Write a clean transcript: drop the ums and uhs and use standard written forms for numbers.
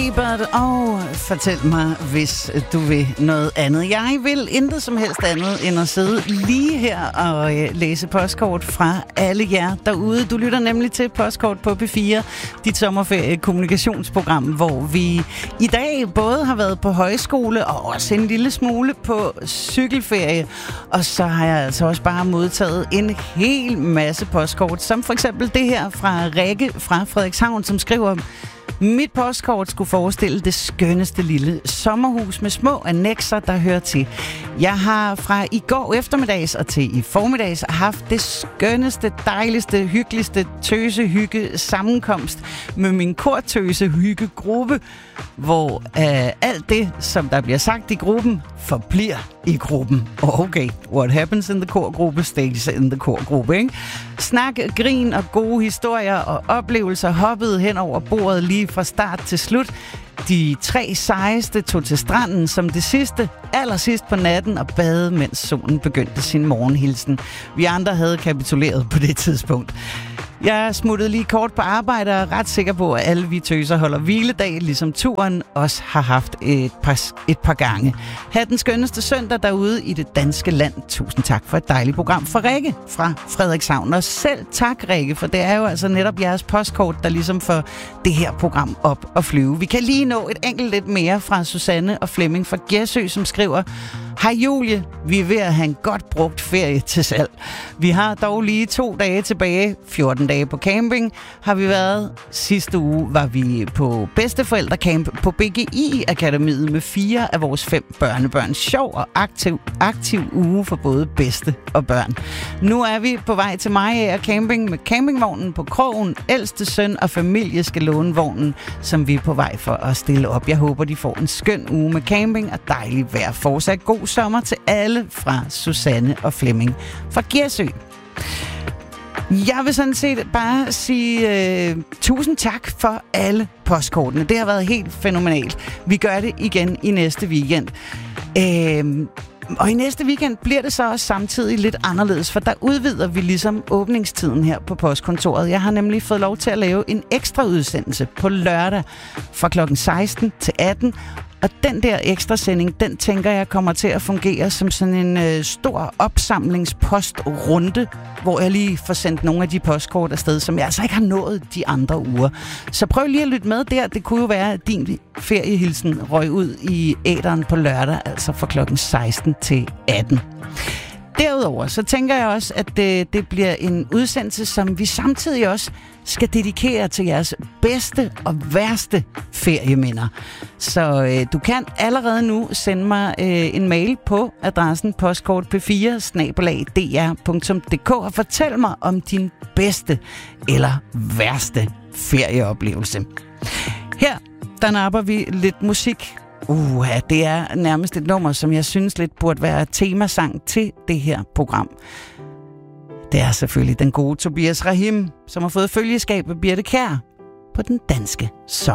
Ebert, og fortæl mig, hvis du vil noget andet. Jeg vil intet som helst andet end at sidde lige her og læse postkort fra alle jer derude. Du lytter nemlig til Postkort på P4, dit sommerferie-kommunikationsprogram, hvor vi i dag både har været på højskole og også en lille smule på cykelferie. Og så har jeg altså også bare modtaget en hel masse postkort, som for eksempel det her fra Rikke fra Frederikshavn, som skriver: mit postkort skulle forestille det skønneste lille sommerhus med små annekser, der hører til. Jeg har fra i går eftermiddags og til i formiddags haft det skønneste, dejligste, hyggeligste tøsehygge sammenkomst med min kortøsehyggegruppe, hvor alt det, som der bliver sagt i gruppen, forbliver i gruppen. Okay, what happens in the korgruppe stays in the korgruppe, ikke? Snak, grin og gode historier og oplevelser hoppede hen over bordet lige fra start til slut. De 3 sejeste tog til stranden som det sidste, allersidst på natten og badede, mens solen begyndte sin morgenhilsen. Vi andre havde kapituleret på det tidspunkt. Jeg smuttede lige kort på arbejde og er ret sikker på, at alle vi tøser holder hviledag, ligesom turen også har haft et par gange. Ha' den skønneste søndag derude i det danske land. Tusind tak for et dejligt program fra Rikke fra Frederikshavn. Og selv tak, Rikke, for det er jo altså netop jeres postkort, der ligesom får det her program op og flyve. Vi kan lige nå et enkelt lidt mere fra Susanne og Flemming fra Gjersø, som skriver: hej Julie, vi er ved at have en godt brugt ferie til salg. Vi har dog lige 2 dage tilbage, 14 dage på camping har vi været. Sidste uge var vi på bedsteforældrecamp på BGI-akademiet med 4 af vores 5 børnebørn. Sjov og aktiv uge for både bedste og børn. Nu er vi på vej til Mariager Camping med campingvognen på krogen. Ældste søn og familie skal låne vognen, som vi er på vej for at stille op. Jeg håber, de får en skøn uge med camping og dejligt vejr. Fortsat god sommer til alle fra Susanne og Flemming fra Gjersø. Jeg vil sådan set bare sige tusind tak for alle postkortene. Det har været helt fænomenalt. Vi gør det igen i næste weekend. Og i næste weekend bliver det så også samtidig lidt anderledes, for der udvider vi ligesom åbningstiden her på postkontoret. Jeg har nemlig fået lov til at lave en ekstra udsendelse på lørdag fra kl. 16 til 18. Og den der ekstra sending, den tænker jeg kommer til at fungere som sådan en stor opsamlingspostrunde, hvor jeg lige får sendt nogle af de postkort afsted, som jeg altså ikke har nået de andre uger. Så prøv lige at lytte med der. Det kunne jo være, at din feriehilsen røg ud i æteren på lørdag, altså fra klokken 16 til 18. Derudover så tænker jeg også, at det bliver en udsendelse, som vi samtidig også skal dedikere til jeres bedste og værste ferieminder. Så du kan allerede nu sende mig en mail på adressen postkortp4@dr.dk og fortæl mig om din bedste eller værste ferieoplevelse. Her der napper vi lidt musik. Det er nærmest et nummer, som jeg synes lidt burde være temasang til det her program. Det er selvfølgelig den gode Tobias Rahim, som har fået følgeskab af Birte Kjær på den danske sommer.